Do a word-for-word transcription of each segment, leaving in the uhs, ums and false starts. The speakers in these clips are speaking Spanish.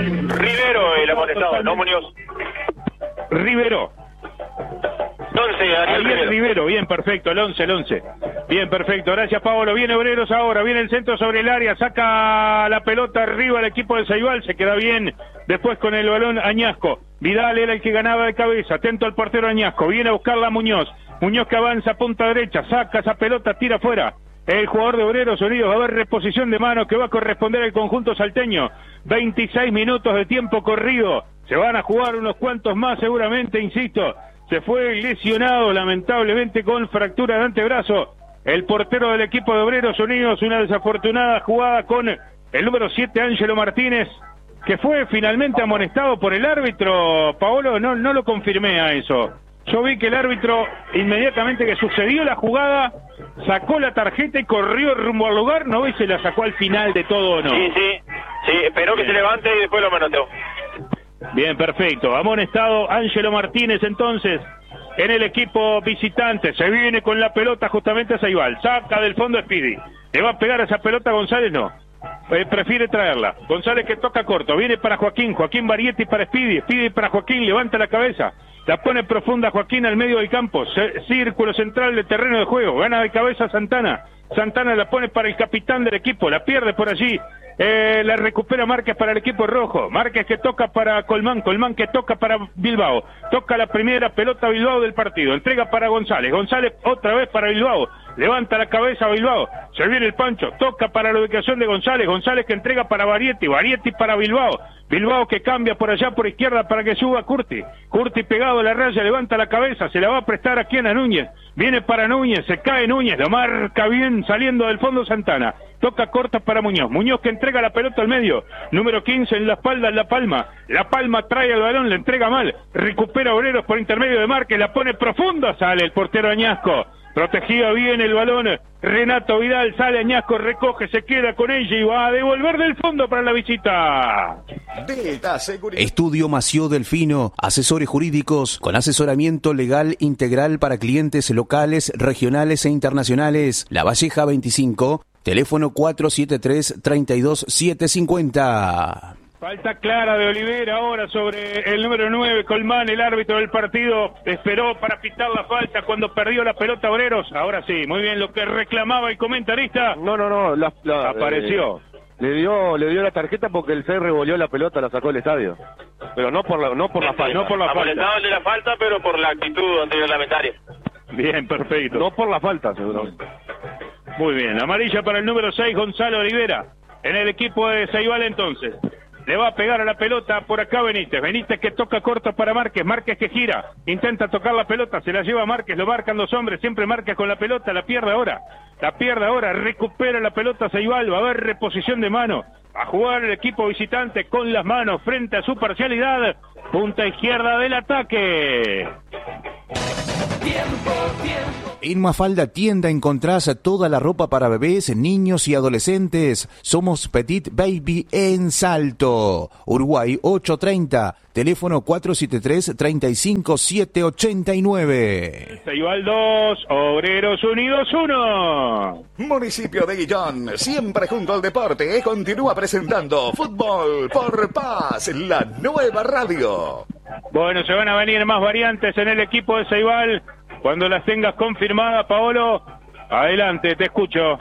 Rivero el amonestado, no Muñoz. Rivero. once, Ariel Rivero. Rivero, bien, perfecto, el once, el once. Bien, perfecto, gracias Paolo. Viene Obreros ahora, viene el centro sobre el área, saca la pelota arriba el equipo de Ceibal, se queda bien después con el balón Añasco. Vidal era el que ganaba de cabeza, atento al portero Añasco, viene a buscarla Muñoz. Muñoz que avanza a punta derecha, saca esa pelota, tira afuera. El jugador de Obreros Unidos va a haber reposición de mano que va a corresponder al conjunto salteño. veintiséis minutos de tiempo corrido. Se van a jugar unos cuantos más seguramente, insisto. Se fue lesionado lamentablemente con fractura de antebrazo el portero del equipo de Obreros Unidos. Una desafortunada jugada con el número siete, Ángelo Martínez, que fue finalmente amonestado por el árbitro. Paolo, no, no lo confirmé a eso. Yo vi que el árbitro, inmediatamente que sucedió la jugada, sacó la tarjeta y corrió rumbo al lugar. ¿No ves? Se la sacó al final de todo, ¿o no? Sí, sí, sí, esperó que se levante y después lo manoteó. Bien, perfecto. Amonestado Ángelo Martínez entonces en el equipo visitante. Se viene con la pelota justamente a Ceibal. Saca del fondo a Speedy. ¿Le va a pegar a esa pelota González? No. Eh, prefiere traerla. González que toca corto. Viene para Joaquín. Joaquín Barietti para Speedy. Speedy para Joaquín. Levanta la cabeza. La pone profunda Joaquín al medio del campo. C- círculo central del terreno de juego. Gana de cabeza Santana. Santana la pone para el capitán del equipo. La pierde por allí. Eh, la recupera Márquez para el equipo rojo. Márquez que toca para Colmán. Colmán que toca para Bilbao. Toca la primera pelota Bilbao del partido. Entrega para González. González otra vez para Bilbao. Levanta la cabeza Bilbao. Se viene el Pancho. Toca para la ubicación de González. González que entrega para Barietti. Barietti para Bilbao. Bilbao que cambia por allá por izquierda para que suba Curti. Curti pegado a la raya. Levanta la cabeza. Se la va a prestar aquí a Núñez. Viene para Núñez. Se cae Núñez. Lo marca bien saliendo del fondo Santana. Toca corta para Muñoz. Muñoz que entrega la pelota al medio. Número quince en la espalda en La Palma. La Palma trae el balón, le entrega mal. Recupera Obreros por intermedio de Márquez. La pone profunda. Sale el portero Añasco. Protegía bien el balón Renato Vidal. Sale Añasco, recoge, se queda con ella y va a devolver del fondo para la visita. Delta Seguridad. Estudio Mació Delfino, asesores jurídicos con asesoramiento legal integral para clientes locales, regionales e internacionales. La Valleja veinticinco, teléfono cuatro siete tres, tres dos siete cinco cero. Falta clara de Olivera ahora sobre el número nueve, Colmán, el árbitro del partido. Esperó para pitar la falta cuando perdió la pelota Obreros. Ahora sí, muy bien lo que reclamaba el comentarista. No, no, no. La, la, apareció. Eh, le dio le dio la tarjeta porque el C R volvió la pelota, la sacó del estadio. Pero no por la, no por la falta. No por la falta. Amonestado el de la falta, pero por la actitud anterior reglamentaria. Bien, perfecto. No por la falta, seguramente. Muy bien, amarilla para el número seis, Gonzalo Olivera. En el equipo de Ceibal entonces. Le va a pegar a la pelota por acá Benítez. Benítez que toca corto para Márquez. Márquez que gira. Intenta tocar la pelota. Se la lleva Márquez. Lo marcan los hombres. Siempre Márquez con la pelota. La pierde ahora. La pierde ahora. Recupera la pelota Ceibal. Va a haber reposición de mano. A jugar el equipo visitante con las manos frente a su parcialidad. Punta izquierda del ataque. Tiempo, tiempo. En Mafalda Tienda encontrás toda la ropa para bebés, niños y adolescentes. Somos Petit Baby en Salto. Uruguay ochocientos treinta, teléfono cuatro siete tres, tres cinco siete ocho nueve. Ceibal dos, Obreros Unidos uno. Municipio de Guillón, siempre junto al deporte, continúa presentando Fútbol por Paz, la nueva radio. Bueno, se van a venir más variantes en el equipo de Ceibal. Cuando las tengas confirmadas, Paolo, adelante, te escucho.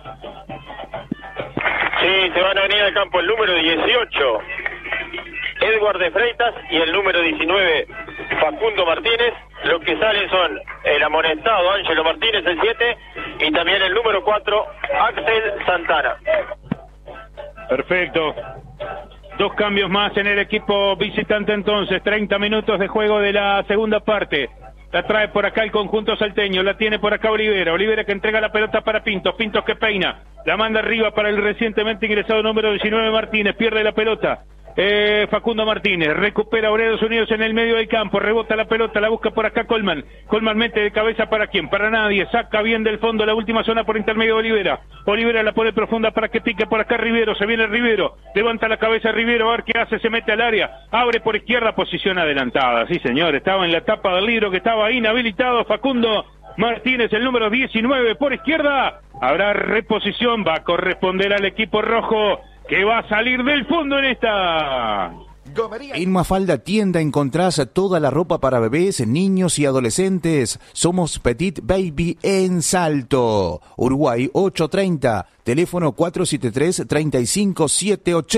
Sí, se van a venir al campo el número dieciocho, Edward de Freitas, y el número diecinueve, Facundo Martínez. Los que salen son el amonestado Ángelo Martínez, el siete, y también el número cuatro, Axel Santana. Perfecto. Dos cambios más en el equipo visitante entonces. treinta minutos de juego de la segunda parte. La trae por acá el conjunto salteño, la tiene por acá Olivera, Olivera que entrega la pelota para Pintos, Pintos que peina, la manda arriba para el recientemente ingresado número diecinueve Martínez, pierde la pelota, eh, Facundo Martínez, recupera Obreros Unidos en el medio del campo, rebota la pelota, la busca por acá Colman, Colman mete de cabeza para quién, para nadie, saca bien del fondo la última zona por intermedio de Olivera, Olivera la pone profunda para que pique por acá Rivero, se viene Rivero, levanta la cabeza Rivero, a ver qué hace, se mete al área, abre por izquierda, posición adelantada, sí señor, estaba en la tapa del libro que estaba inhabilitado Facundo Martínez, el número diecinueve por izquierda, habrá reposición, va a corresponder al equipo rojo, que va a salir del fondo en esta. En Mafalda Tienda encontrás toda la ropa para bebés, niños y adolescentes. Somos Petit Baby en Salto. Uruguay ocho treinta, teléfono cuatro siete tres, tres cinco siete ocho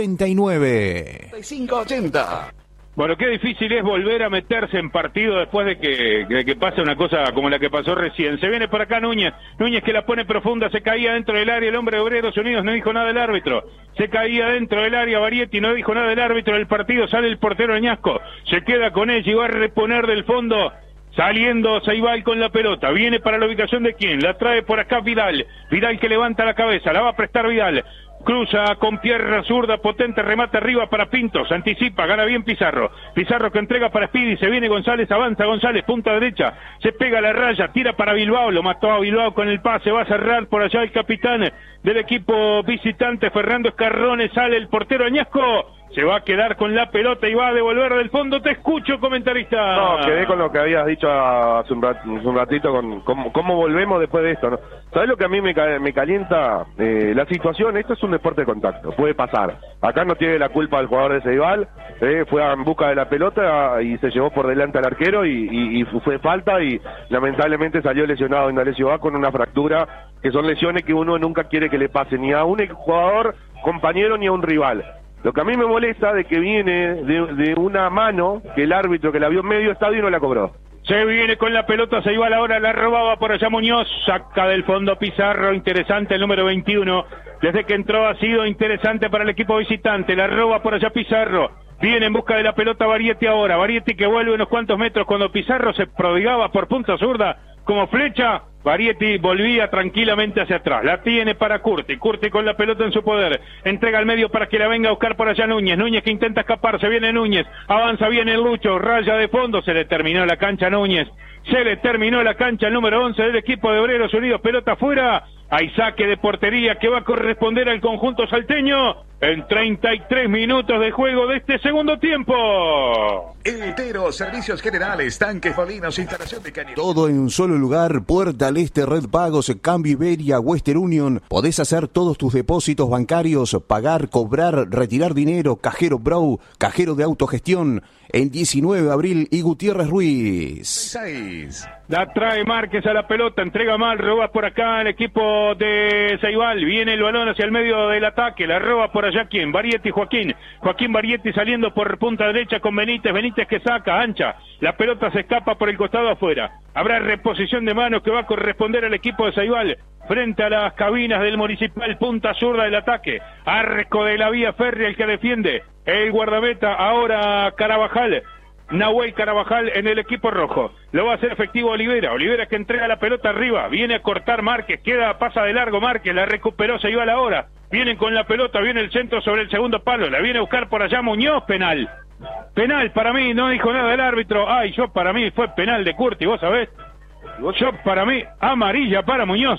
nueve. cinco ochenta. Bueno, qué difícil es volver a meterse en partido después de que, de que pase una cosa como la que pasó recién. Se viene por acá Núñez, Núñez que la pone profunda, se caía dentro del área, el hombre de Obreros Unidos no dijo nada del árbitro. Se caía dentro del área Varietti, no dijo nada del árbitro del partido, sale el portero Añasco, se queda con ella y va a reponer del fondo. Saliendo Ceibal con la pelota, viene para la ubicación de quién, la trae por acá Vidal, Vidal que levanta la cabeza, la va a prestar Vidal. Cruza con pierna zurda, potente, remate arriba para Pintos, anticipa, gana bien Pizarro, Pizarro que entrega para Speedy, se viene González, avanza González, punta derecha, se pega a la raya, tira para Bilbao, lo mató a Bilbao con el pase, va a cerrar por allá el capitán del equipo visitante, Fernando Escarrone, sale el portero Añasco, se va a quedar con la pelota y va a devolver del fondo. Te escucho, comentarista. No, quedé con lo que habías dicho hace un, rat, hace un ratito, con cómo, cómo volvemos después de esto, ¿no? ¿Sabes lo que a mí me, me calienta? Eh, la situación, esto es un deporte de contacto, puede pasar. Acá no tiene la culpa el jugador de Ceibal, eh, fue en busca de la pelota y se llevó por delante al arquero y, y, y fue falta y lamentablemente salió lesionado Indalecio va con una fractura, que son lesiones que uno nunca quiere que le pase ni a un jugador compañero ni a un rival. Lo que a mí me molesta de que viene de, de una mano que el árbitro que la vio en medio estadio y no la cobró. Se viene con la pelota, se iba a la hora, la robaba por allá Muñoz, saca del fondo Pizarro, interesante el número veintiuno, desde que entró ha sido interesante para el equipo visitante, la roba por allá Pizarro, viene en busca de la pelota Varietti ahora, Varietti que vuelve unos cuantos metros cuando Pizarro se prodigaba por punta zurda como flecha, Varietti volvía tranquilamente hacia atrás, la tiene para Curti, Curti con la pelota en su poder, entrega al medio para que la venga a buscar por allá Núñez, Núñez que intenta escapar, se viene Núñez, avanza bien el Lucho, raya de fondo, se le terminó la cancha a Núñez, se le terminó la cancha al número once del equipo de Obreros Unidos, pelota afuera, hay saque de portería que va a corresponder al conjunto salteño en treinta y tres minutos de juego de este segundo tiempo. Eltero, servicios generales, tanques, molinos, instalación de cañería. Todo en un solo lugar, Puerta al Este, Red Pagos, Cambio Iberia, Western Union. Podés hacer todos tus depósitos bancarios, pagar, cobrar, retirar dinero, Cajero Bro, Cajero de Autogestión, el diecinueve de abril y Gutiérrez Ruiz. seis. La trae Márquez a la pelota, entrega mal, roba por acá el equipo de Ceibal, viene el balón hacia el medio del ataque, la roba por allá quién, Varietti Joaquín, Joaquín Varietti saliendo por punta derecha con Benítez, Benítez que saca, ancha, la pelota se escapa por el costado afuera, habrá reposición de manos que va a corresponder al equipo de Ceibal, frente a las cabinas del Municipal, punta zurda del ataque, arco de la vía férrea el que defiende, el guardameta ahora Carabajal, Nahuel Carabajal en el equipo rojo, lo va a hacer efectivo Olivera, Olivera que entrega la pelota arriba, viene a cortar Márquez, queda, pasa de largo Márquez, la recuperó, se iba a la hora, vienen con la pelota, viene el centro sobre el segundo palo, la viene a buscar por allá Muñoz, penal, penal para mí, no dijo nada el árbitro, ay, yo para mí fue penal de Curti, vos sabés, yo para mí, amarilla para Muñoz,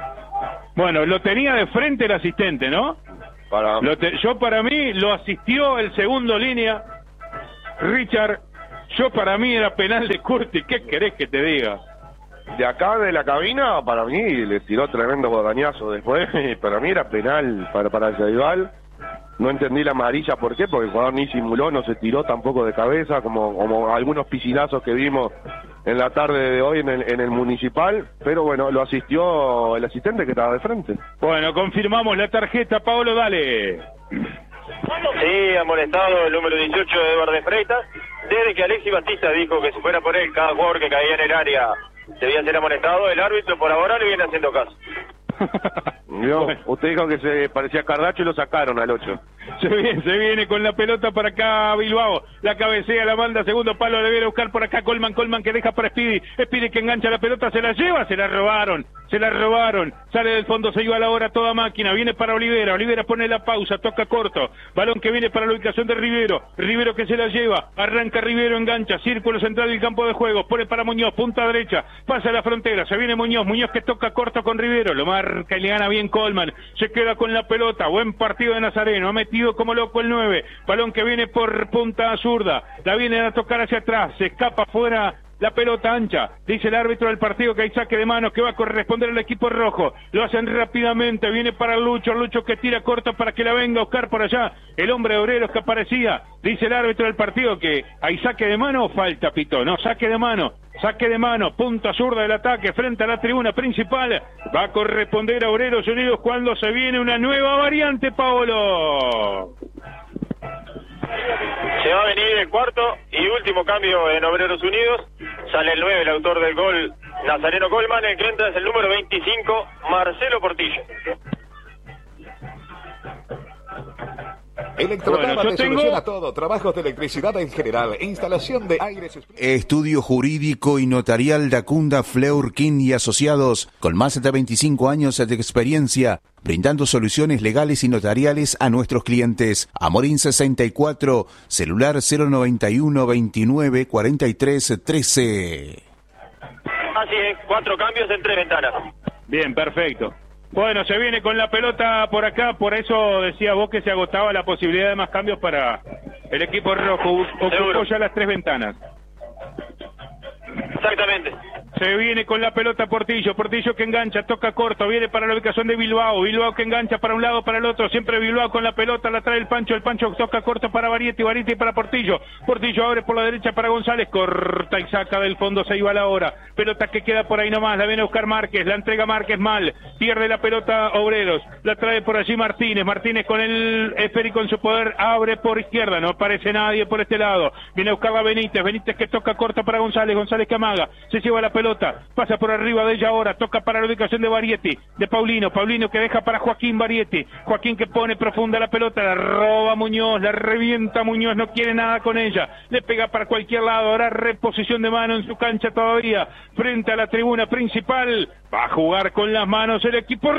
bueno, lo tenía de frente el asistente, ¿no? Para... Lo te, yo para mí lo asistió el segundo línea, Richard, yo para mí era penal de Curti, ¿qué querés que te diga? De acá de la cabina, para mí le tiró tremendo guadañazo después, para mí era penal para, para el Ceibal, no entendí la amarilla, ¿por qué? Porque el jugador ni simuló, no se tiró tampoco de cabeza, como, como algunos piscinazos que vimos en la tarde de hoy en el, en el Municipal, pero bueno, lo asistió el asistente que estaba de frente. Bueno, confirmamos la tarjeta, Paolo, dale. Sí, amonestado el número dieciocho de Eduardo de Freitas, desde que Alexis Batista dijo que si fuera por él, cada jugador que caía en el área debía ser amonestado, el árbitro por ahora le viene haciendo caso. Yo, usted dijo que se parecía a Cardacho y lo sacaron al ocho. Se viene, se viene con la pelota para acá Bilbao, la cabecea, la manda, segundo palo, le viene a buscar por acá Colman, Colman que deja para Speedy, Speedy que engancha la pelota, se la lleva, se la robaron, se la robaron, sale del fondo, se iba a la hora toda máquina, viene para Olivera, Olivera pone la pausa, toca corto, balón que viene para la ubicación de Rivero, Rivero que se la lleva, arranca Rivero, engancha, círculo central del campo de juego, pone para Muñoz, punta derecha, pasa la frontera, se viene Muñoz, Muñoz que toca corto con Rivero, lo marca y le gana bien Colman, se queda con la pelota, buen partido de Nazareno, ha metido como loco el nueve, balón que viene por punta zurda, la vienen a tocar hacia atrás, se escapa fuera la pelota ancha, dice el árbitro del partido que hay saque de manos que va a corresponder al equipo rojo, lo hacen rápidamente, viene para Lucho, Lucho que tira corto para que la venga a buscar por allá, el hombre de Obreros que aparecía, dice el árbitro del partido que hay saque de mano o falta, Pito, no, saque de mano, saque de mano, punta zurda del ataque frente a la tribuna principal, va a corresponder a Obreros Unidos cuando se viene una nueva variante, Paolo. Se va a venir el cuarto y último cambio en Obreros Unidos. Sale el nueve, el autor del gol, Nazareno Colman. El que entra es el número veinticinco, Marcelo Portillo. Electrotrama Bueno, yo te tengo- soluciona todo. Trabajos de electricidad en general. Instalación de aires. Estudio jurídico y notarial Dacunda Fleurkin y Asociados, con más de veinticinco años de experiencia, brindando soluciones legales y notariales a nuestros clientes. Amorín sesenta y cuatro, celular cero noventa y uno veintinueve cuarenta y tres trece. Así es, cuatro cambios en tres ventanas. Bien, perfecto. Bueno, se viene con la pelota por acá, por eso decía vos que se agotaba la posibilidad de más cambios para el equipo rojo. Ocupó Seguro. ya las tres ventanas. Exactamente. Se viene con la pelota Portillo, Portillo que engancha, toca corto, viene para la ubicación de Bilbao, Bilbao que engancha para un lado, para el otro, siempre Bilbao con la pelota, la trae el Pancho, el Pancho toca corto para Varietti, Varietti para Portillo, Portillo abre por la derecha para González, corta y saca del fondo, se iba a la hora, pelota que queda por ahí nomás, la viene a buscar Márquez, la entrega Márquez mal, pierde la pelota Obreros, la trae por allí Martínez, Martínez con el esférico en su poder, abre por izquierda, no aparece nadie por este lado, viene a buscarla Benítez, Benítez que toca corto para González, González que amaga, se lleva la pelota, pasa por arriba de ella ahora, toca para la ubicación de Varietti, de Paulino, Paulino que deja para Joaquín Varietti, Joaquín que pone profunda la pelota, la roba Muñoz, la revienta Muñoz, no quiere nada con ella, le pega para cualquier lado, ahora reposición de mano en su cancha todavía, frente a la tribuna principal, va a jugar con las manos el equipo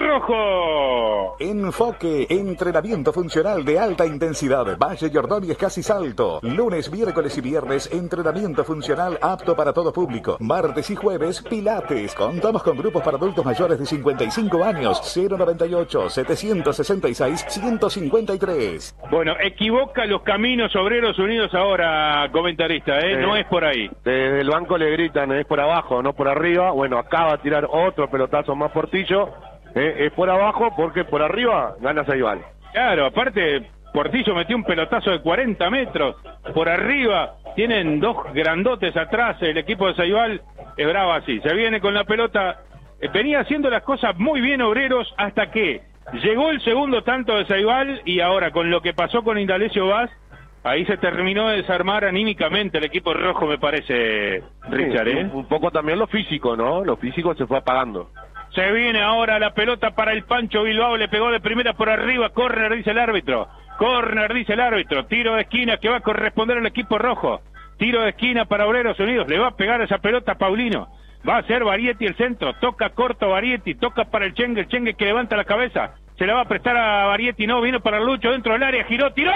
rojo. Enfoque, entrenamiento funcional de alta intensidad, Valle Jordán y Casi Salto. Lunes, miércoles y viernes, entrenamiento funcional apto para todo público. Martes y jueves, Pilates. Contamos con grupos para adultos mayores de cincuenta y cinco años. cero noventa y ocho, setecientos sesenta y seis, ciento cincuenta y tres. Bueno, equivoca los caminos Obreros Unidos ahora, comentarista, ¿eh? Sí. No es por ahí. Desde el banco le gritan, es por abajo, no por arriba. Bueno, acaba de tirar otro pelotazo más Portillo. Eh, es por abajo porque por arriba gana Ceibal. Claro, aparte, Portillo metió un pelotazo de cuarenta metros por arriba, tienen dos grandotes atrás, el equipo de Ceibal es bravo así, se viene con la pelota, eh, venía haciendo las cosas muy bien Obreros hasta que llegó el segundo tanto de Ceibal y ahora con lo que pasó con Indalecio Vaz, ahí se terminó de desarmar anímicamente el equipo rojo, me parece, Richard, Sí, ¿eh? un, un poco también lo físico, ¿no? Lo físico se fue apagando. Se viene ahora la pelota para el Pancho Bilbao, le pegó de primera por arriba, córner dice el árbitro, córner dice el árbitro, tiro de esquina que va a corresponder al equipo rojo, tiro de esquina para Obreros Unidos, le va a pegar esa pelota a Paulino, va a ser Varietti el centro, toca corto Varietti, toca para el Chengue, el Chengue que levanta la cabeza, se la va a prestar a Varietti, no, viene para Lucho dentro del área, giró, tiró,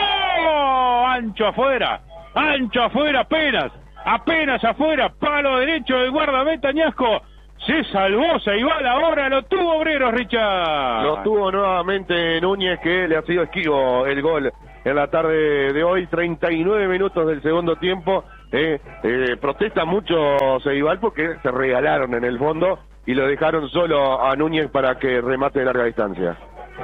ancho afuera, ancho afuera apenas, apenas afuera, palo derecho del guardameta Ñasco. Se salvó Ceibal, ahora lo tuvo Obreros, Richard. Lo tuvo nuevamente Núñez, que le ha sido esquivo el gol en la tarde de hoy, treinta y nueve minutos del segundo tiempo. Eh, eh, protesta mucho Ceibal porque se regalaron en el fondo y lo dejaron solo a Núñez para que remate de larga distancia.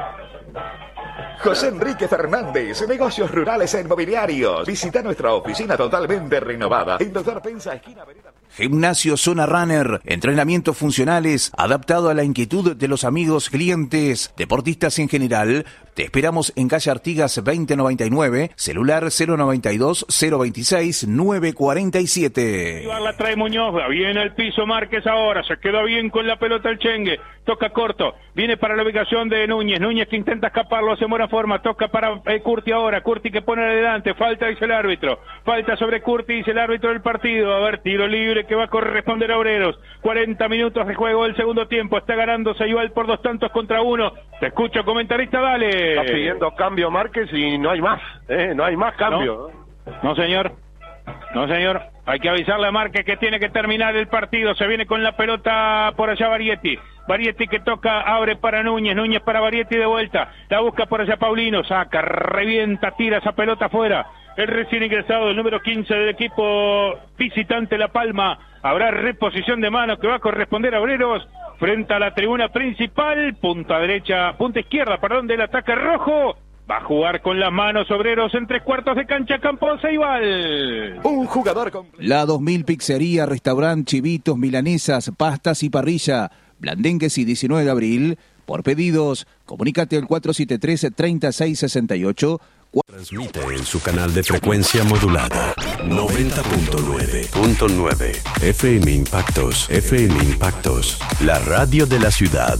José Enrique Fernández, negocios rurales e inmobiliarios. Visita nuestra oficina totalmente renovada en Doctor Pensa, esquina Vereda. Gimnasio Zona Runner, entrenamientos funcionales, adaptado a la inquietud de los amigos, clientes, deportistas en general. Te esperamos en calle Artigas veinte noventa y nueve, celular cero noventa y dos, cero veintiséis, nueve cuarenta y siete. La trae Muñoz, viene al piso Márquez ahora, se quedó bien con la pelota el Chengue, toca corto, viene para la ubicación de Núñez, Núñez que intenta escaparlo, hace buena forma, toca para eh, Curti ahora, Curti que pone adelante, falta dice el árbitro, falta sobre Curti dice el árbitro del partido, a ver, tiro libre que va a corresponder a Obreros, cuarenta minutos de juego del segundo tiempo, está ganando Ceibal por dos tantos contra uno, te escucho comentarista, dale. Está pidiendo cambio Márquez y no hay más, eh, no hay más cambio. No, no señor, no señor, hay que avisarle a Márquez que tiene que terminar el partido, se viene con la pelota por allá Varietti, Barietti que toca, abre para Núñez, Núñez para Barietti de vuelta, la busca por allá Paulino, saca, revienta, tira esa pelota afuera. El recién ingresado, el número quince del equipo visitante La Palma. Habrá reposición de manos que va a corresponder a Obreros frente a la tribuna principal. Punta derecha, punta izquierda, perdón, del ataque rojo. Va a jugar con las manos Obreros en tres cuartos de cancha, campo Ceibal. Un jugador con... La dos mil Pizzería, Restaurant, Chivitos, Milanesas, Pastas y Parrilla. Blandengues y diecinueve de abril. Por pedidos, comunícate al cuatro siete tres, treinta y seis sesenta y ocho. Transmite en su canal de frecuencia modulada noventa punto nueve F M Impactos, F M Impactos, la radio de la ciudad.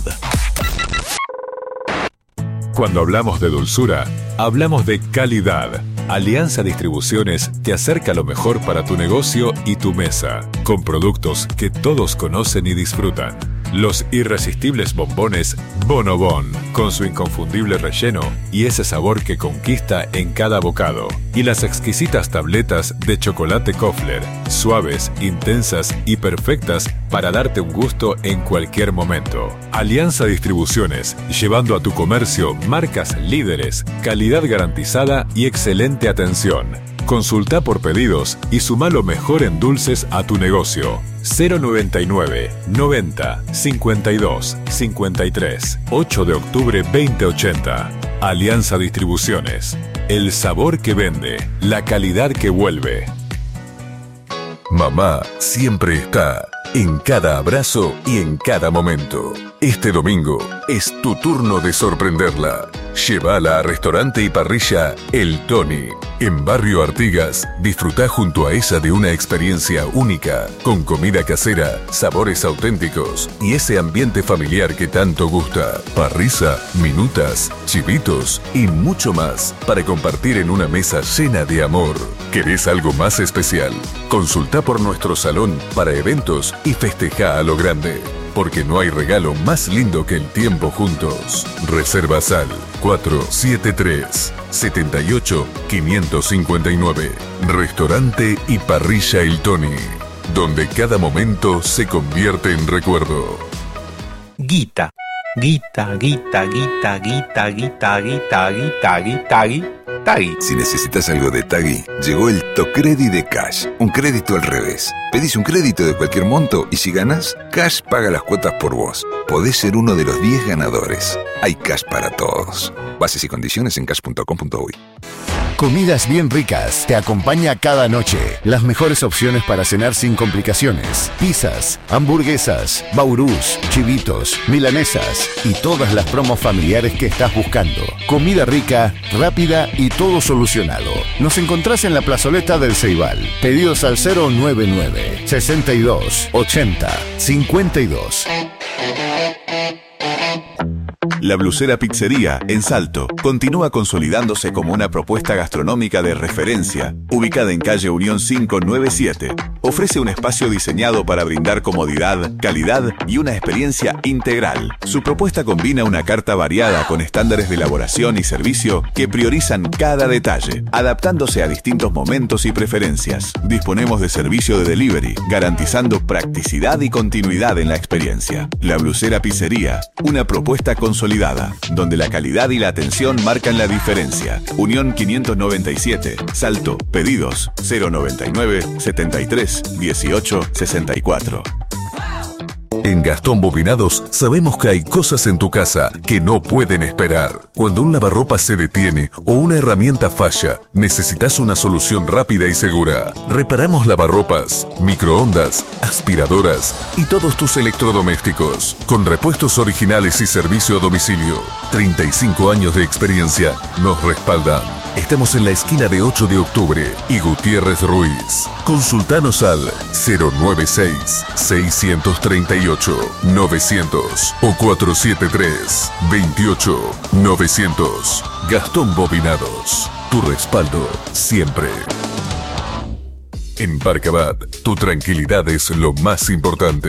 Cuando hablamos de dulzura, hablamos de calidad. Alianza Distribuciones te acerca lo mejor para tu negocio y tu mesa, con productos que todos conocen y disfrutan. Los irresistibles bombones Bonobón, con su inconfundible relleno y ese sabor que conquista en cada bocado. Y las exquisitas tabletas de chocolate Kofler, suaves, intensas y perfectas para darte un gusto en cualquier momento. Alianza Distribuciones, llevando a tu comercio marcas líderes, calidad garantizada y excelente atención. Consulta por pedidos y suma lo mejor en dulces a tu negocio. cero noventa y nueve, noventa, cincuenta y dos, cincuenta y tres. ocho de octubre veinte ochenta. Alianza Distribuciones. El sabor que vende, la calidad que vuelve. Mamá siempre está en cada abrazo y en cada momento. Este domingo es tu turno de sorprenderla. Llévala a restaurante y parrilla El Tony. En Barrio Artigas, disfrutá junto a ella de una experiencia única, con comida casera, sabores auténticos y ese ambiente familiar que tanto gusta. Parrilla, minutas, chivitos y mucho más para compartir en una mesa llena de amor. ¿Querés algo más especial? Consulta por nuestro salón para eventos y festeja a lo grande. Porque no hay regalo más lindo que el tiempo juntos. Reservas al cuatro siete tres, siete ocho, cinco cinco nueve. Restaurante y parrilla El Tony, donde cada momento se convierte en recuerdo. Guita, guita, guita, guita, guita, guita, guita, guita, guita, guita. Tagui. Si necesitas algo de Tagui, llegó el Tocredi de Cash, un crédito al revés. Pedís un crédito de cualquier monto y si ganás, Cash paga las cuotas por vos. Podés ser uno de los diez ganadores. Hay Cash para todos. Bases y condiciones en cash punto com punto uy. Comidas bien ricas te acompaña cada noche. Las mejores opciones para cenar sin complicaciones. Pizzas, hamburguesas, baurús, chivitos, milanesas y todas las promos familiares que estás buscando. Comida rica, rápida y todo solucionado. Nos encontrás en la plazoleta del Ceibal. Pedidos al cero nueve nueve, sesenta y dos, ochenta, cincuenta y dos. La Blusera Pizzería, en Salto, continúa consolidándose como una propuesta gastronómica de referencia, ubicada en calle Unión quinientos noventa y siete. Ofrece un espacio diseñado para brindar comodidad, calidad y una experiencia integral. Su propuesta combina una carta variada con estándares de elaboración y servicio que priorizan cada detalle, adaptándose a distintos momentos y preferencias. Disponemos de servicio de delivery, garantizando practicidad y continuidad en la experiencia. La Blusera Pizzería, una propuesta consolidada, donde la calidad y la atención marcan la diferencia. Unión quinientos noventa y siete, Salto, pedidos cero noventa y nueve, setenta y tres, dieciocho, sesenta y cuatro. En Gastón Bobinados sabemos que hay cosas en tu casa que no pueden esperar. Cuando un lavarropas se detiene o una herramienta falla, necesitas una solución rápida y segura. Reparamos lavarropas, microondas, aspiradoras y todos tus electrodomésticos. Con repuestos originales y servicio a domicilio. treinta y cinco años de experiencia nos respaldan. Estamos en la esquina de ocho de octubre y Gutiérrez Ruiz. Consultanos al cero nueve seis, seis tres ocho, novecientos o cuatro siete tres, veintiocho, novecientos. Gastón Bobinados, tu respaldo siempre. En Parcabat, tu tranquilidad es lo más importante.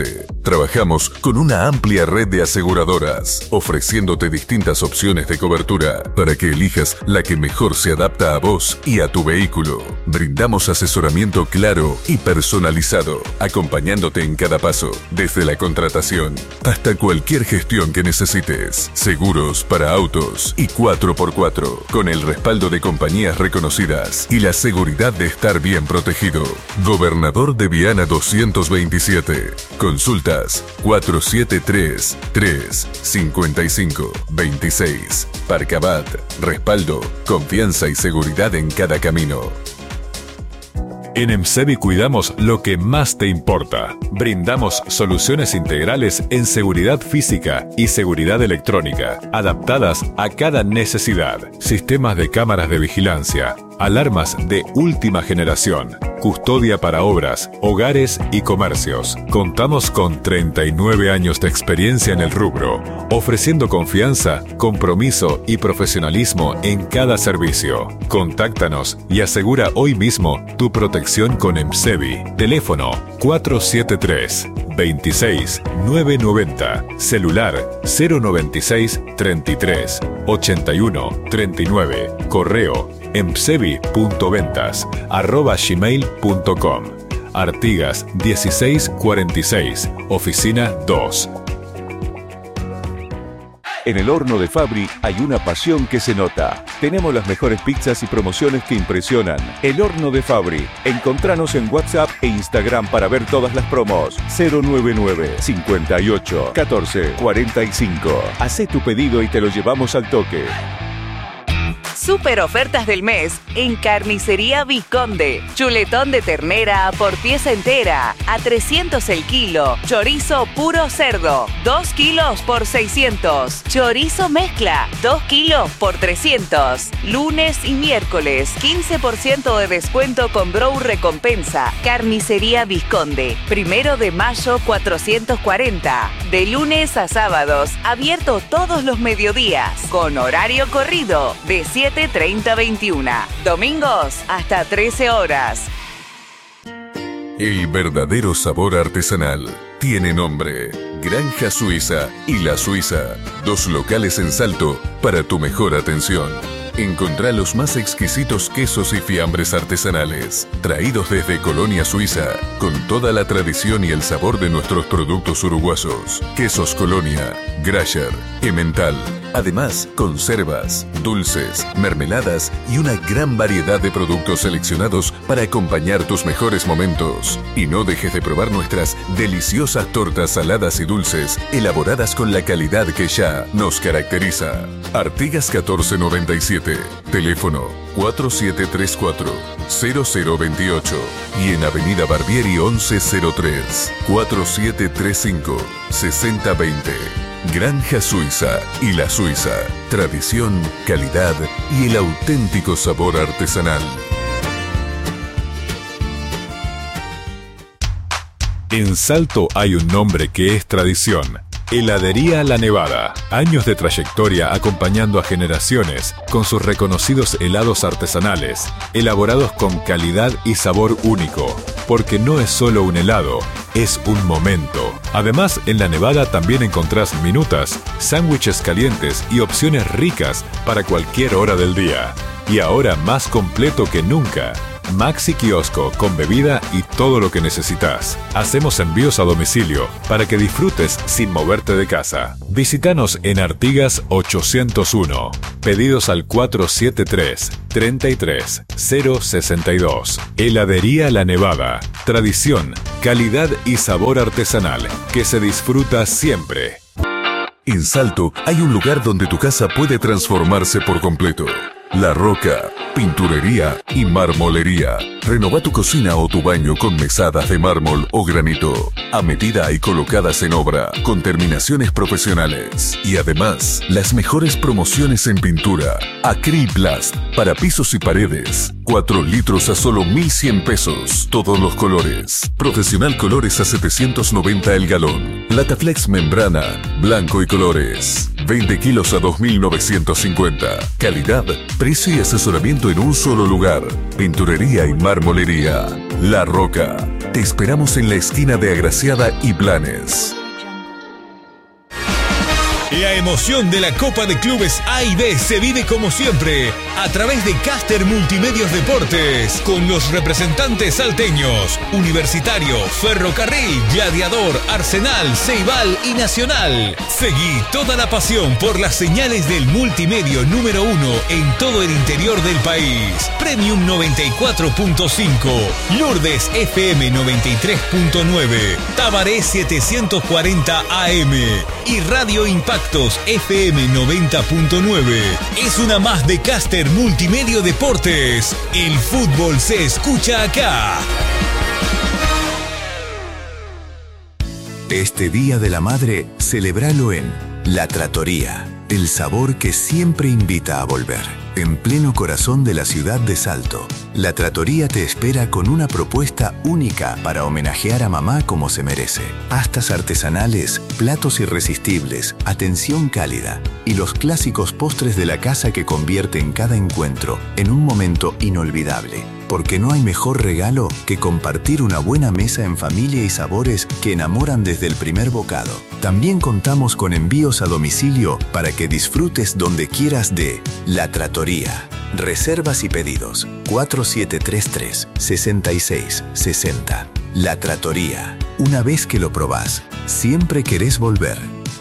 Trabajamos con una amplia red de aseguradoras, ofreciéndote distintas opciones de cobertura para que elijas la que mejor se adapta a vos y a tu vehículo. Brindamos asesoramiento claro y personalizado, acompañándote en cada paso, desde la contratación hasta cualquier gestión que necesites. Seguros para autos y cuatro por cuatro, con el respaldo de compañías reconocidas y la seguridad de estar bien protegido. Gobernador de Viana doscientos veintisiete. Consultas cuatro siete tres, tres cinco cinco, dos seis. Parcabat, respaldo, confianza y seguridad en cada camino. En EMSEVI cuidamos lo que más te importa. Brindamos soluciones integrales en seguridad física y seguridad electrónica, adaptadas a cada necesidad. Sistemas de cámaras de vigilancia, alarmas de última generación, custodia para obras, hogares y comercios. Contamos con treinta y nueve años de experiencia en el rubro, ofreciendo confianza, compromiso y profesionalismo en cada servicio. Contáctanos y asegura hoy mismo tu protección con EMSEVI. Teléfono cuatro siete tres, veintiséis, novecientos noventa. Celular cero noventa y seis, treinta y tres, ochenta y uno, treinta y nueve. Correo emsevi punto ventas arroba gmail punto com. Artigas dieciséis cuarenta y seis, oficina dos. En el horno de Fabri hay una pasión que se nota. Tenemos las mejores pizzas y promociones que impresionan. El horno de Fabri. Encontranos en WhatsApp e Instagram para ver todas las promos. cero nueve nueve, cincuenta y ocho, catorce, cuarenta y cinco. Hacé tu pedido y te lo llevamos al toque. Super ofertas del mes en Carnicería Visconde. Chuletón de ternera por pieza entera a trescientos el kilo. Chorizo puro cerdo, dos kilos por seiscientos. Chorizo mezcla, dos kilos por trescientos. Lunes y miércoles, quince por ciento de descuento con Brow Recompensa. Carnicería Visconde. Primero de mayo cuatrocientos cuarenta. De lunes a sábados, abierto todos los mediodías. Con horario corrido de siete treinta a veintiuno. Domingos hasta trece horas. El verdadero sabor artesanal tiene nombre. Granja Suiza y La Suiza. Dos locales en Salto para tu mejor atención. Encontrá los más exquisitos quesos y fiambres artesanales, traídos desde Colonia Suiza, con toda la tradición y el sabor de nuestros productos uruguayos. Quesos Colonia, Grasher, Emmental. Además, conservas, dulces, mermeladas y una gran variedad de productos seleccionados para acompañar tus mejores momentos. Y no dejes de probar nuestras deliciosas tortas saladas y dulces, elaboradas con la calidad que ya nos caracteriza. Artigas catorce noventa y siete, teléfono cuatro siete tres cuatro, cero cero dos ocho y en Avenida Barbieri once cero tres, cuatro siete tres cinco, seis cero dos cero. Granja Suiza y La Suiza. Tradición, calidad y el auténtico sabor artesanal. En Salto hay un nombre que es tradición. Heladería La Nevada. Años de trayectoria acompañando a generaciones con sus reconocidos helados artesanales, elaborados con calidad y sabor único. Porque no es solo un helado, es un momento. Además, en La Nevada también encontrás minutas, sándwiches calientes y opciones ricas para cualquier hora del día. Y ahora más completo que nunca. Maxi Kiosco con bebida y todo lo que necesitas. Hacemos envíos a domicilio para que disfrutes sin moverte de casa. Visítanos en Artigas ochocientos uno. Pedidos al cuatro siete tres, treinta y tres, cero sesenta y dos. Heladería La Nevada. Tradición, calidad y sabor artesanal que se disfruta siempre. En Salto hay un lugar donde tu casa puede transformarse por completo. La Roca, pinturería y marmolería. Renova tu cocina o tu baño con mesadas de mármol o granito, a medida y colocadas en obra, con terminaciones profesionales. Y además, las mejores promociones en pintura. Acriplast, para pisos y paredes. cuatro litros a solo mil cien pesos. Todos los colores. Profesional Colores a setecientos noventa el galón. Lataflex Membrana, blanco y colores. veinte kilos a dos mil novecientos cincuenta. Calidad, precio y asesoramiento en un solo lugar. Pinturería y marmolería. La Roca. Te esperamos en la esquina de Agraciada y Blanes. La emoción de la Copa de Clubes A y B se vive como siempre a través de Caster Multimedios Deportes con los representantes salteños, Universitario, Ferrocarril, Gladiador, Arsenal, Ceibal y Nacional. Seguí toda la pasión por las señales del multimedio número uno en todo el interior del país. Premium noventa y cuatro punto cinco, Lourdes F M noventa y tres punto nueve, Tabaré setecientos cuarenta A M y Radio Impacto F M noventa punto nueve. Es una más de Caster Multimedio Deportes. El fútbol se escucha acá. Este Día de la Madre, celébralo en La Trattoria, el sabor que siempre invita a volver. En pleno corazón de la ciudad de Salto, La Trattoria te espera con una propuesta única para homenajear a mamá como se merece. Pastas artesanales, platos irresistibles, atención cálida y los clásicos postres de la casa que convierten cada encuentro en un momento inolvidable. Porque no hay mejor regalo que compartir una buena mesa en familia y sabores que enamoran desde el primer bocado. También contamos con envíos a domicilio para que disfrutes donde quieras de La Trattoria. Reservas y pedidos cuatro siete tres tres, seis seis seis cero. La Trattoria. Una vez que lo probás, siempre querés volver.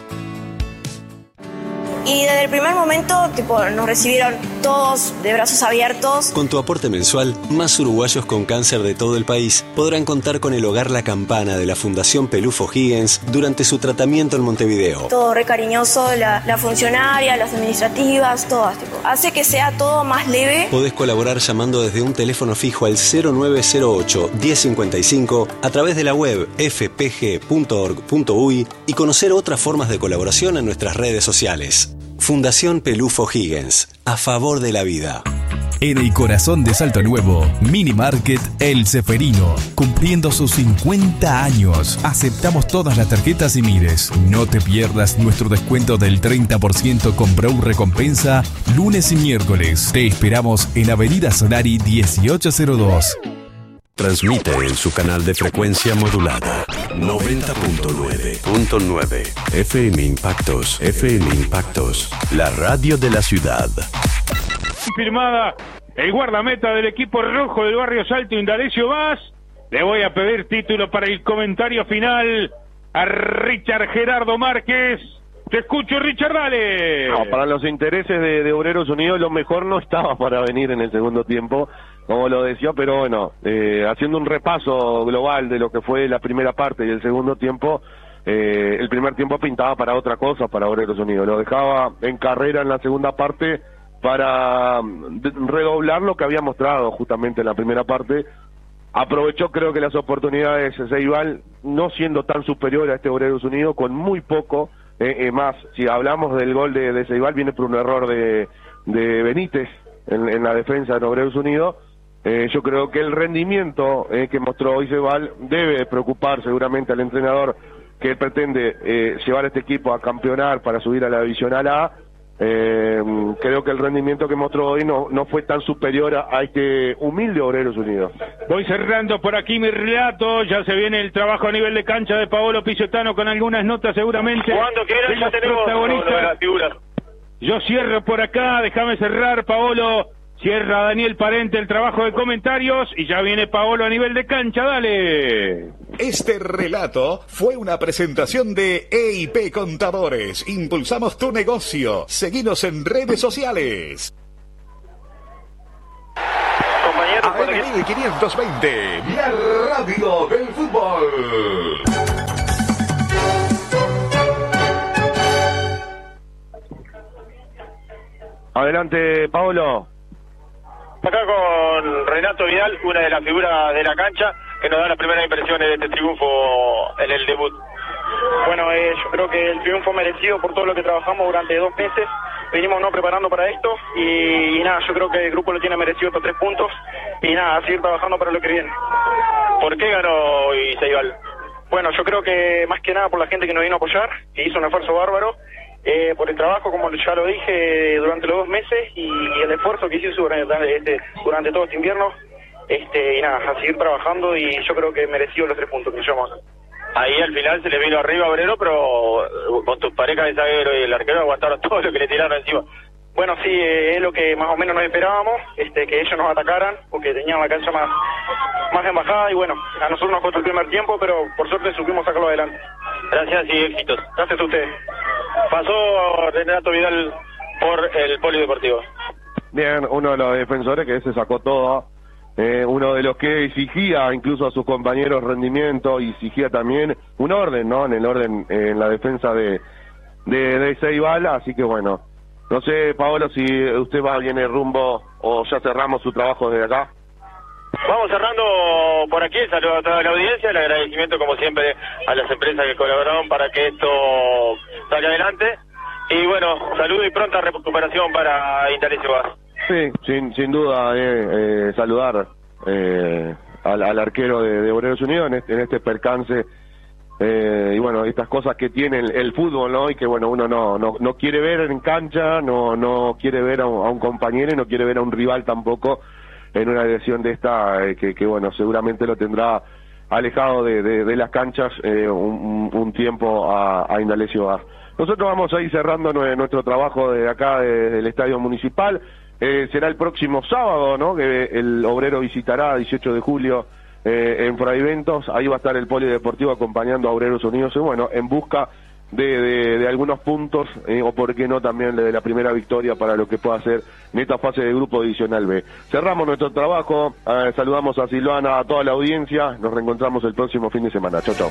Y desde el primer momento, tipo, nos recibieron todos de brazos abiertos. Con tu aporte mensual, más uruguayos con cáncer de todo el país podrán contar con el Hogar La Campana de la Fundación Pelufo Higgins durante su tratamiento en Montevideo. Todo re cariñoso, la, la funcionaria, las administrativas, todas, tipo. Hace que sea todo más leve. Podés colaborar llamando desde un teléfono fijo al cero nueve cero ocho, diez cincuenta y cinco a través de la web f p g punto org punto u y y conocer otras formas de colaboración en nuestras redes sociales. Fundación Pelufo Higgins, a favor de la vida. En el corazón de Salto Nuevo, Mini Market El Ceferino, cumpliendo sus cincuenta años. Aceptamos todas las tarjetas y mires. No te pierdas nuestro descuento del treinta por ciento con Brow Recompensa, lunes y miércoles. Te esperamos en Avenida Solari dieciocho cero dos. Transmite en su canal de frecuencia modulada noventa punto nueve F M Impactos, F M Impactos, la radio de la ciudad. Firmada el guardameta del equipo rojo del barrio Salto, Indalecio Vaz. Le voy a pedir título para el comentario final a Richard Gerardo Márquez. Te escucho, Richard, dale. No, para los intereses de, de Obreros Unidos, lo mejor no estaba para venir en el segundo tiempo, como lo decía, pero bueno, eh, haciendo un repaso global de lo que fue la primera parte y el segundo tiempo, eh, el primer tiempo pintaba para otra cosa para Obreros Unidos. Lo dejaba en carrera en la segunda parte para redoblar lo que había mostrado justamente en la primera parte. Aprovechó, creo que las oportunidades Ceibal, no siendo tan superior a este Obreros Unidos, con muy poco. Eh, eh, más, si hablamos del gol de, de Ceibal, viene por un error de, de Benítez en, en la defensa de Obreros Unidos. Eh, yo creo que el rendimiento eh, que mostró hoy Ceibal debe preocupar seguramente al entrenador, que pretende eh, llevar a este equipo a campeonar para subir a la Divisional A. Eh, creo que el rendimiento que mostró hoy no, no fue tan superior a, a este humilde Obreros Unidos. Voy cerrando por aquí mi relato. Ya se viene el trabajo a nivel de cancha de Paolo Pisotano con algunas notas seguramente. Cuando quieras ya tenemos uno de las figuras. Yo cierro por acá, déjame cerrar, Paolo. Cierra Daniel Parente el trabajo de comentarios y ya viene Paolo a nivel de cancha, dale. Este relato fue una presentación de E I P Contadores. Impulsamos tu negocio. Seguinos en redes sociales. Compañeros, A M mil quinientos veinte, la radio del fútbol. Adelante, Paolo. Acá con Renato Vidal, una de las figuras de la cancha, que nos da las primeras impresiones de este triunfo en el debut. Bueno, eh, yo creo que el triunfo merecido por todo lo que trabajamos durante dos meses. Venimos no preparando para esto y, y nada, yo creo que el grupo lo tiene merecido estos tres puntos y nada, a seguir trabajando para lo que viene. ¿Por qué ganó hoy Ceibal? Bueno, yo creo que más que nada por la gente que nos vino a apoyar, que hizo un esfuerzo bárbaro, eh, por el trabajo, como ya lo dije, durante los dos meses y, y el esfuerzo que hizo durante, este, durante todo este invierno. Este, y nada, a seguir trabajando y yo creo que merecido los tres puntos que nos llevamos. Ahí al final se le vino arriba a Obrero, pero con tus parejas de zaguero y el arquero aguantaron todo lo que le tiraron encima. Bueno, sí, eh, es lo que más o menos nos esperábamos, este, que ellos nos atacaran, porque tenían la cancha más, más embajada y bueno, a nosotros nos costó el primer tiempo, pero por suerte supimos sacarlo adelante. Gracias y éxitos. Gracias a ustedes. Pasó Renato Vidal por el Polideportivo. Bien, uno de los defensores que se sacó todo, eh, uno de los que exigía incluso a sus compañeros rendimiento y exigía también un orden, ¿no? En el orden, eh, en la defensa de, de, de Ceibal, así que bueno. No sé, Paolo, si usted va bien el rumbo o ya cerramos su trabajo desde acá. Vamos cerrando por aquí, saludo a toda la audiencia, el agradecimiento como siempre a las empresas que colaboraron para que esto salga adelante. Y bueno, saludo y pronta recuperación para Indalecio Gas. Sí, sin, sin duda, eh, eh, saludar eh, al, al arquero de, de Obreros Unidos en este, en este percance. Eh, y bueno, estas cosas que tiene el, el fútbol, ¿no? Y que bueno, uno no no, no quiere ver en cancha, no no quiere ver a un, a un compañero y no quiere ver a un rival tampoco en una lesión de esta, eh, que, que bueno, seguramente lo tendrá alejado de, de, de las canchas eh, un, un tiempo a, a Indalecio Gas. Nosotros vamos a ir cerrando nuestro trabajo de acá, de, del Estadio Municipal. Eh, será el próximo sábado, ¿no? Que el Obrero visitará, dieciocho de julio, Eh, en Fraiventos. Ahí va a estar el Polideportivo acompañando a Obreros Unidos y bueno, en busca de, de, de algunos puntos eh, o por qué no también de la primera victoria para lo que pueda ser en esta fase de grupo divisional B. Cerramos nuestro trabajo, eh, saludamos a Silvana, a toda la audiencia, nos reencontramos el próximo fin de semana. Chau, chau.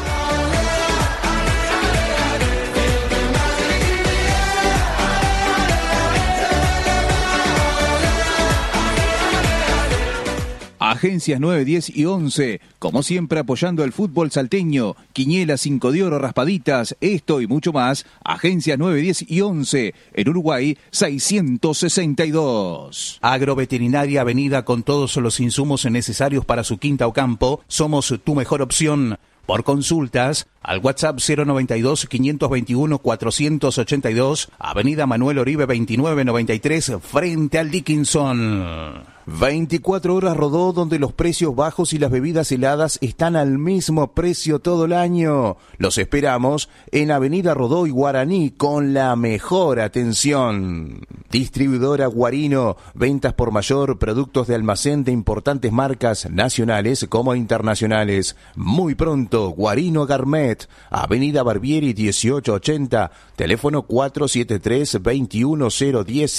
Agencias nueve, diez y once, como siempre apoyando el fútbol salteño, Quiñela, cinco de oro, raspaditas, esto y mucho más. Agencias nueve, diez y once, en Uruguay seiscientos sesenta y dos. Agroveterinaria Avenida con todos los insumos necesarios para su quinta o campo, somos tu mejor opción. Por consultas, al WhatsApp cero noventa y dos, quinientos veintiuno, cuatrocientos ochenta y dos, Avenida Manuel Oribe veintinueve noventa y tres, frente al Dickinson. veinticuatro horas Rodó, donde los precios bajos y las bebidas heladas están al mismo precio todo el año. Los esperamos en Avenida Rodó y Guaraní con la mejor atención. Distribuidora Guarino, ventas por mayor, productos de almacén de importantes marcas nacionales como internacionales. Muy pronto, Guarino Garmet, Avenida Barbieri dieciocho ochenta, teléfono cuatro siete tres, dos uno cero uno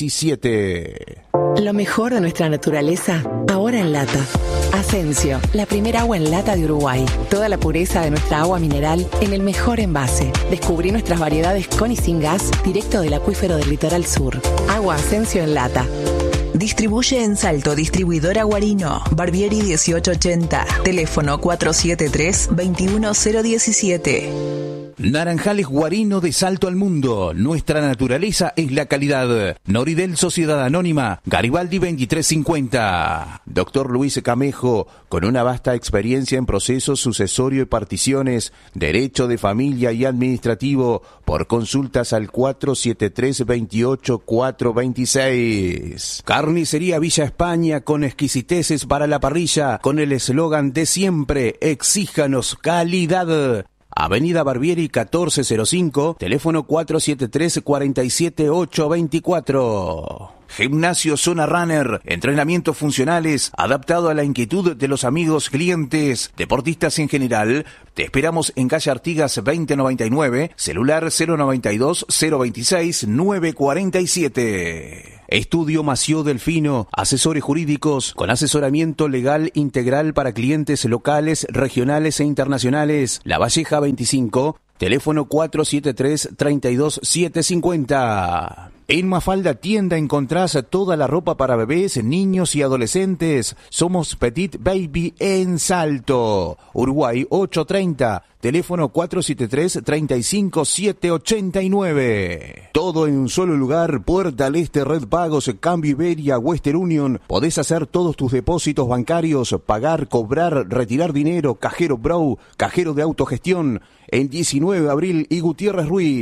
siete. Lo mejor de nuestra naturaleza, ahora en lata. Asensio, la primera agua en lata de Uruguay. Toda la pureza de nuestra agua mineral en el mejor envase. Descubrí nuestras variedades con y sin gas, directo del acuífero del litoral sur. Agua Asensio en lata. Distribuye en Salto, distribuidora Guarino, Barbieri dieciocho ochenta, teléfono cuatro siete tres, dos uno cero uno siete. Naranjales Guarino de Salto al Mundo. Nuestra naturaleza es la calidad. Noridel Sociedad Anónima, Garibaldi veintitrés cincuenta. Doctor Luis Camejo, con una vasta experiencia en procesos sucesorio y particiones, derecho de familia y administrativo, por consultas al cuatro siete tres, veintiocho, cuatro veintiséis. Carnicería Villa España, con exquisiteces para la parrilla, con el eslogan de siempre, exíjanos calidad. Avenida Barbieri catorce cero cinco, teléfono cuatro siete tres, cuatro siete ocho dos cuatro. Gimnasio Zona Runner, entrenamientos funcionales, adaptado a la inquietud de los amigos clientes, deportistas en general. Te esperamos en calle Artigas veinte noventa y nueve, celular cero noventa y dos, cero veintiséis, nueve cuarenta y siete. Estudio Mació Delfino, asesores jurídicos con asesoramiento legal integral para clientes locales, regionales e internacionales. La Valleja veinticinco, teléfono cuatro siete tres, treinta y dos, setecientos cincuenta. En Mafalda Tienda encontrás toda la ropa para bebés, niños y adolescentes. Somos Petit Baby en Salto, Uruguay ochocientos treinta, teléfono cuatro siete tres, treinta y cinco, setecientos ochenta y nueve. Todo en un solo lugar, Puerta al Este, Red Pagos, Cambio Iberia, Western Union. Podés hacer todos tus depósitos bancarios, pagar, cobrar, retirar dinero, cajero Bro, cajero de autogestión. El diecinueve de abril y Gutiérrez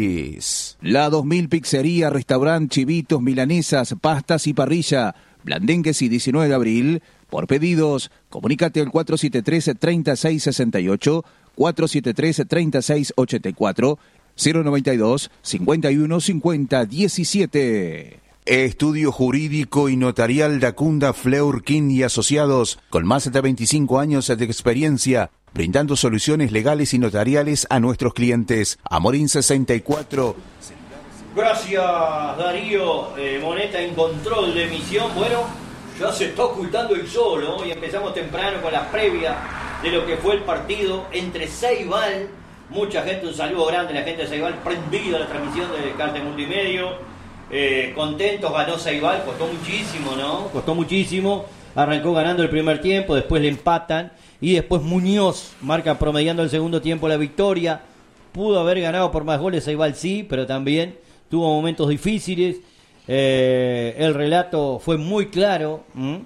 Ruiz. La dos mil Pizzería, Restaurante, Chivitos, Milanesas, Pastas y Parrilla. Blandengues y diecinueve de abril. Por pedidos, comunícate al cuatro siete tres, tres seis seis ocho, cuatro siete tres, tres seis ocho cuatro, cero noventa y dos, cincuenta y uno, cincuenta, diecisiete. Estudio Jurídico y Notarial Dacunda Fleur King y Asociados, con más de veinticinco años de experiencia, brindando soluciones legales y notariales a nuestros clientes. Amorín sesenta y cuatro. Gracias, Darío. Eh, Moneta en control de emisión. Bueno, ya se está ocultando el sol, ¿no? Y empezamos temprano con la previa de lo que fue el partido entre Ceibal. Mucha gente, un saludo grande a la gente de Ceibal, prendida a la transmisión de Cártel Multimedio. Eh, contentos, ganó Ceibal, costó muchísimo, ¿no? Costó muchísimo. Arrancó ganando el primer tiempo, después le empatan. Y después Muñoz marca promediando el segundo tiempo la victoria. Pudo haber ganado por más goles Ceibal, sí, pero también tuvo momentos difíciles. Eh, el relato fue muy claro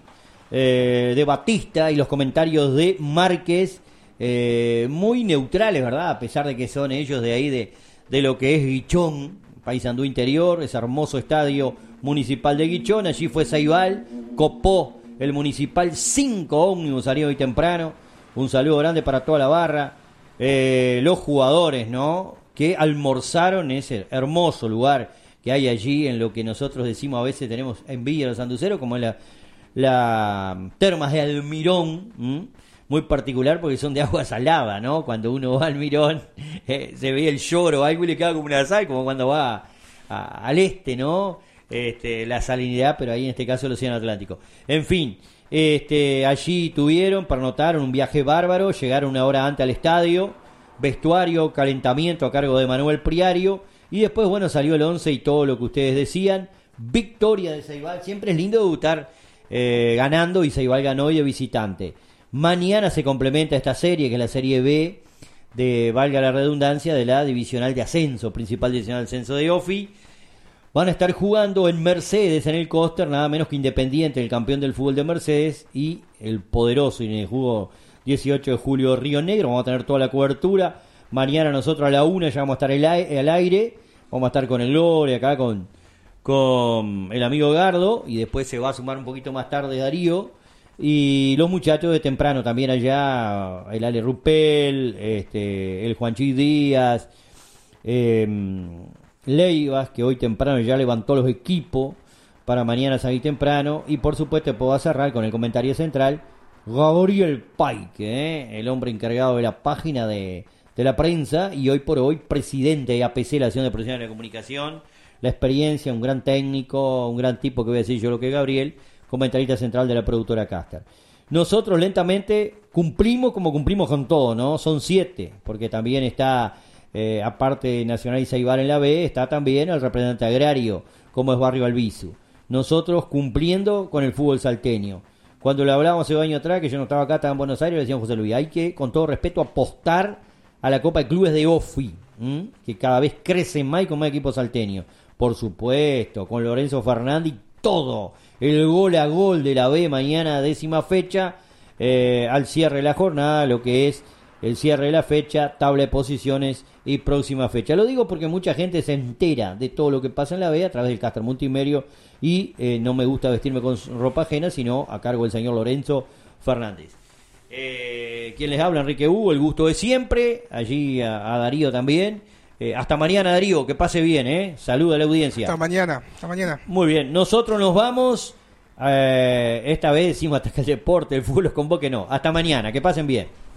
eh, de Batista y los comentarios de Márquez eh, muy neutrales, ¿verdad? A pesar de que son ellos de ahí de, de lo que es Guichón, Paysandú Interior, ese hermoso estadio municipal de Guichón. Allí fue Ceibal, copó el municipal, cinco ómnibus salieron hoy temprano. Un saludo grande para toda la barra, eh, los jugadores, ¿no? Que almorzaron en ese hermoso lugar que hay allí, en lo que nosotros decimos a veces tenemos envidia a los sanduceros, como es la, la Termas de Almirón, ¿m? Muy particular porque son de agua salada, ¿no? Cuando uno va al Almirón eh, se ve el lloro, algo y le queda como una sal, como cuando va a, a, al este, ¿no? Este, la salinidad, pero ahí en este caso el Océano Atlántico. En fin, este, allí tuvieron, pernotaron, un viaje bárbaro, llegaron una hora antes al estadio, vestuario, calentamiento a cargo de Manuel Priario, y después, bueno, salió el once y todo lo que ustedes decían. Victoria de Ceibal, siempre es lindo debutar eh, ganando, y Ceibal ganó hoy de visitante. Mañana se complementa esta serie, que es la Serie B, de, valga la redundancia, de la Divisional de Ascenso, principal divisional de ascenso de Ofi. Van a estar jugando en Mercedes, en el Coster, nada menos que Independiente, el campeón del fútbol de Mercedes, y el poderoso, y en el juego dieciocho de julio, Río Negro. Vamos a tener toda la cobertura. Mañana nosotros a la una ya vamos a estar al aire. Vamos a estar con el Gloria, acá con, con el amigo Gardo, y después se va a sumar un poquito más tarde Darío. Y los muchachos de temprano también allá, el Ale Rupel, este, el Juanchi Díaz, eh, Leivas, que hoy temprano ya levantó los equipos para mañana salir temprano. Y por supuesto puedo cerrar con el comentario central, Gabriel Paique, ¿eh? El hombre encargado de la página de, de la prensa y hoy por hoy presidente de A P C, la Asociación de Profesionales de la Comunicación. La experiencia, un gran técnico, un gran tipo, que voy a decir yo lo que es Gabriel, comentarista central de la productora Caster. Nosotros lentamente cumplimos como cumplimos con todo, ¿no? Son siete, porque también está, eh, aparte de Nacional y Ceibal en la B, está también el representante agrario, como es Barrio Albizu. Nosotros cumpliendo con el fútbol salteño. Cuando le hablábamos hace dos años atrás, que yo no estaba acá, estaba en Buenos Aires, le decíamos José Luis, hay que, con todo respeto, apostar a la Copa de Clubes de Ofi, ¿m? Que cada vez crece más y con más equipos salteños. Por supuesto, con Lorenzo Fernández, todo. El gol a gol de la B mañana, décima fecha, eh, al cierre de la jornada, lo que es el cierre de la fecha, tabla de posiciones y próxima fecha. Lo digo porque mucha gente se entera de todo lo que pasa en la B a través del Caster Multimedio y eh, no me gusta vestirme con ropa ajena, sino a cargo del señor Lorenzo Fernández. Eh, quien les habla, Enrique Hugo, el gusto de siempre, allí a, a Darío también. Eh, hasta mañana, Darío, que pase bien, ¿eh? Saluda a la audiencia. Hasta mañana, hasta mañana. Muy bien, nosotros nos vamos, eh, esta vez decimos hasta que el deporte, el fútbol los convoque, no. Hasta mañana, que pasen bien.